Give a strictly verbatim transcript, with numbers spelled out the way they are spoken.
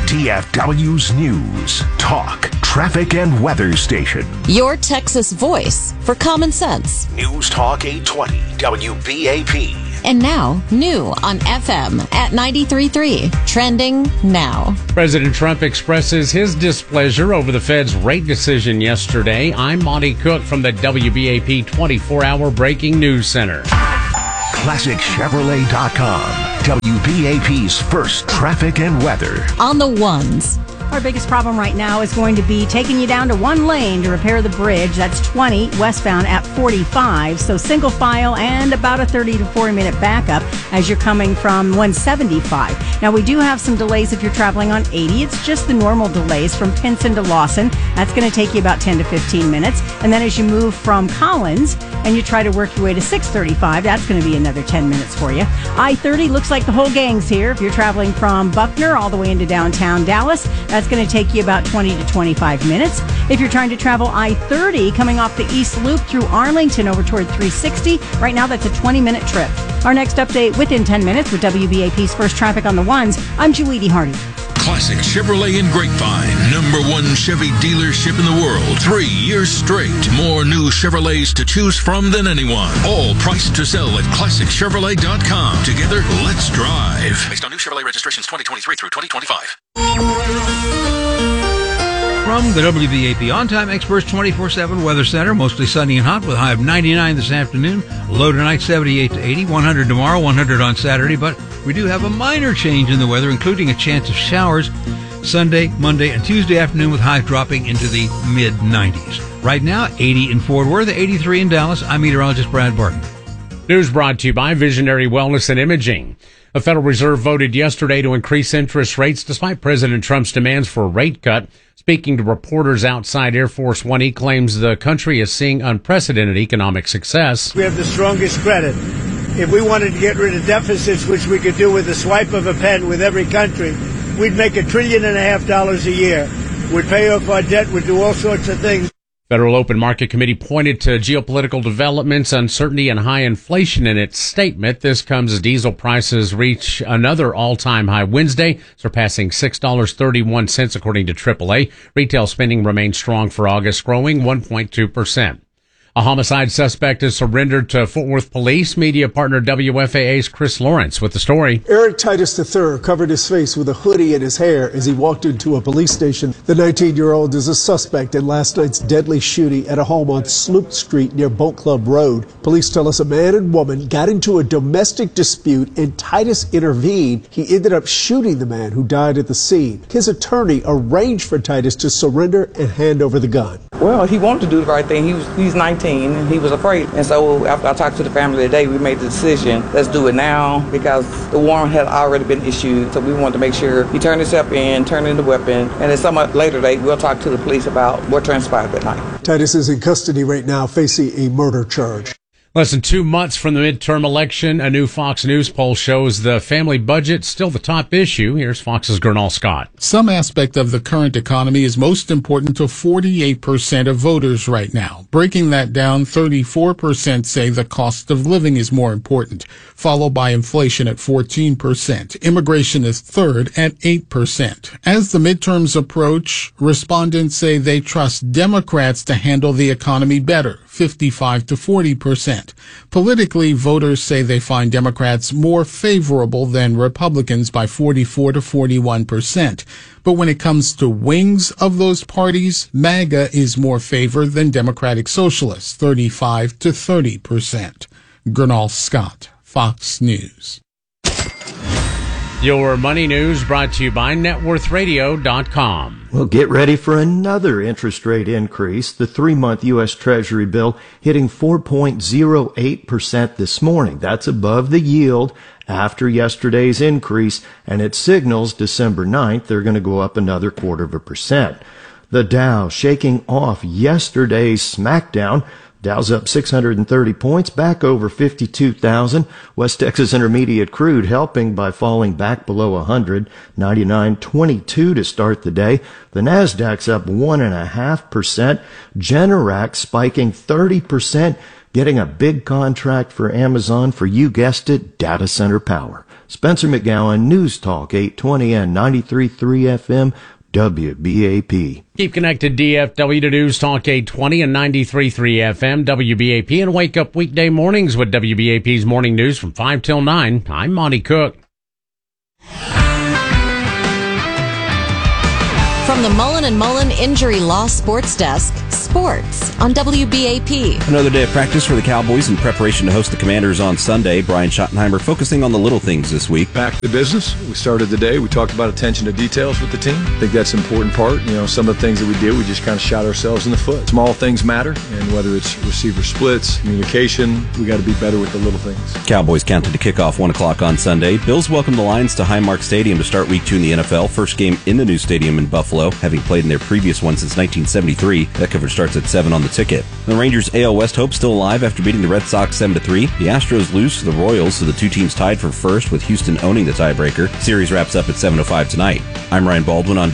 T F W's News, Talk, Traffic, and Weather Station. Your Texas voice for common sense. News Talk eight twenty W B A P. And now, new on F M at ninety-three point three. Trending now. President Trump expresses his displeasure over the Fed's rate decision yesterday. I'm Monty Cook from the W B A P twenty-four hour Breaking News Center. Classic Chevrolet dot com. W B A P's first traffic and weather. On the ones. Our biggest problem right now is going to be taking you down to one lane to repair the bridge. That's twenty westbound at forty-five. So single file and about a thirty to forty minute backup as you're coming from one seventy-five. Now, we do have some delays if you're traveling on eighty. It's just the normal delays from Pinson to Lawson. That's going to take you about ten to fifteen minutes. And then as you move from Collins and you try to work your way to six thirty-five, that's going to be another ten minutes for you. I thirty looks like the whole gang's here. If you're traveling from Buckner all the way into downtown Dallas, that's going to take you about twenty to twenty-five minutes. If you're trying to travel I thirty coming off the East Loop through Arlington over toward three sixty, right now that's a twenty minute trip. Our next update within ten minutes with W B A P's first traffic on the ones. I'm Julie Hardy. Classic Chevrolet in Grapevine, number one Chevy dealership in the world. Three years straight. More new Chevrolets to choose from than anyone. All priced to sell at Classic Chevrolet dot com. Together, let's drive. Based on new Chevrolet registrations twenty twenty-three through twenty twenty-five. From the W B A P On-Time Experts twenty-four seven Weather Center, mostly sunny and hot with a high of ninety-nine this afternoon. Low tonight, seventy-eight to eighty, one hundred tomorrow, one hundred on Saturday. But we do have a minor change in the weather, including a chance of showers Sunday, Monday, and Tuesday afternoon with highs dropping into the mid nineties. Right now, eighty in Fort Worth, eighty-three in Dallas. I'm meteorologist Brad Barton. News brought to you by Visionary Wellness and Imaging. The Federal Reserve voted yesterday to increase interest rates despite President Trump's demands for a rate cut. Speaking to reporters outside Air Force One, he claims the country is seeing unprecedented economic success. We have the strongest credit. If we wanted to get rid of deficits, which we could do with a swipe of a pen with every country, we'd make a trillion and a half dollars a year. We'd pay off our debt. We'd do all sorts of things. Federal Open Market Committee pointed to geopolitical developments, uncertainty, and high inflation in its statement. This comes as diesel prices reach another all-time high Wednesday, surpassing six dollars and thirty-one cents according to triple A. Retail spending remains strong for August, growing one point two percent. A homicide suspect is surrendered to Fort Worth police. Media partner W F A A's Chris Lawrence with the story. Eric Titus the third covered his face with a hoodie and his hair as he walked into a police station. The nineteen-year-old is a suspect in last night's deadly shooting at a home on Sloop Street near Boat Club Road. Police tell us a man and woman got into a domestic dispute and Titus intervened. He ended up shooting the man who died at the scene. His attorney arranged for Titus to surrender and hand over the gun. Well, he wanted to do the right thing. He was he's nineteen and he was afraid. And so after I talked to the family today, we made the decision, let's do it now, because the warrant had already been issued. So we wanted to make sure he turned himself in, turned in the weapon, and at some later date, we'll talk to the police about what transpired that night. Titus is in custody right now, facing a murder charge. Less than two months from the midterm election, a new Fox News poll shows the family budget still the top issue. Here's Fox's Gernal Scott. Some aspect of the current economy is most important to forty-eight percent of voters right now. Breaking that down, thirty-four percent say the cost of living is more important, followed by inflation at fourteen percent. Immigration is third at eight percent. As the midterms approach, respondents say they trust Democrats to handle the economy better, fifty-five to forty percent. Politically, voters say they find Democrats more favorable than Republicans by forty-four to forty-one percent. But when it comes to wings of those parties, MAGA is more favored than Democratic Socialists, thirty-five to thirty percent. Gernal Scott, Fox News. Your money news brought to you by net worth radio dot com. Well, get ready for another interest rate increase. The three-month U S Treasury bill hitting four point oh eight percent this morning. That's above the yield after yesterday's increase, and it signals December ninth they're going to go up another quarter of a percent. The Dow shaking off yesterday's smackdown. Dow's up six hundred thirty points, back over fifty-two thousand. West Texas Intermediate crude helping by falling back below one hundred, ninety-nine twenty-two to start the day. The Nasdaq's up one point five percent. Generac spiking thirty percent, getting a big contract for Amazon for, you guessed it, data center power. Spencer McGowan, News Talk eight twenty and ninety-three point three F M, W B A P. Keep connected, D F W, to News Talk eight twenty and ninety-three point three F M, W B A P, and wake up weekday mornings with W B A P's Morning News from five till nine. I'm Monty Cook. From the Mullen and Mullen Injury Law Sports Desk, sports on W B A P. Another day of practice for the Cowboys in preparation to host the Commanders on Sunday. Brian Schottenheimer focusing on the little things this week. Back to business. We started the day. We talked about attention to details with the team. I think that's an important part. You know, some of the things that we did, we just kind of shot ourselves in the foot. Small things matter, and whether it's receiver splits, communication, we got to be better with the little things. Cowboys counted to kick off one o'clock on Sunday. Bills welcome the Lions to Highmark Stadium to start week two in the N F L. First game in the new stadium in Buffalo, having played in their previous one since nineteen seventy-three. That coverage starts at seven on the ticket. The Rangers' A L West hope still alive after beating the Red Sox seven to three. The Astros lose to the Royals, so the two teams tied for first, with Houston owning the tiebreaker. Series wraps up at seven oh five tonight. I'm Ryan Baldwin on